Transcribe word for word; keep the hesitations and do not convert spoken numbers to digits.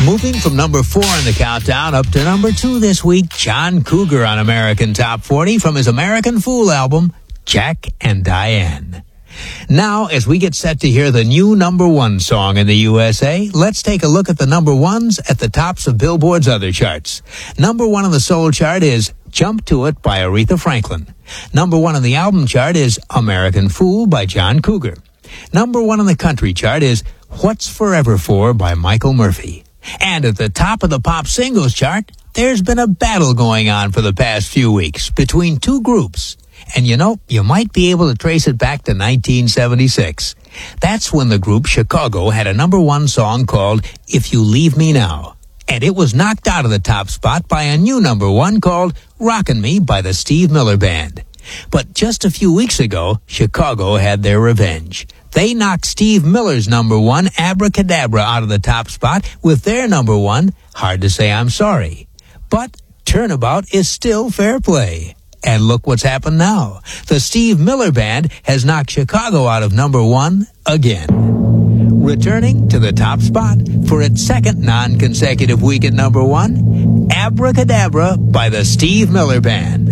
Moving from number four in the countdown up to number two this week, John Cougar on American Top forty from his American Fool album, Jack and Diane. Now, as we get set to hear the new number one song in the U S A, let's take a look at the number ones at the tops of Billboard's other charts. Number one on the soul chart is Jump to It by Aretha Franklin. Number one on the album chart is American Fool by John Cougar. Number one on the country chart is What's Forever For by Michael Murphy. And at the top of the pop singles chart, there's been a battle going on for the past few weeks between two groups. And you know, you might be able to trace it back to nineteen seventy-six. That's when the group Chicago had a number one song called If You Leave Me Now. And it was knocked out of the top spot by a new number one called Rockin' Me by the Steve Miller Band. But just a few weeks ago, Chicago had their revenge. They knocked Steve Miller's number one, Abracadabra, out of the top spot with their number one, Hard to Say I'm Sorry. But Turnabout is still fair play. And look what's happened now. The Steve Miller Band has knocked Chicago out of number one again. Returning to the top spot for its second non-consecutive week at number one, Abracadabra by the Steve Miller Band.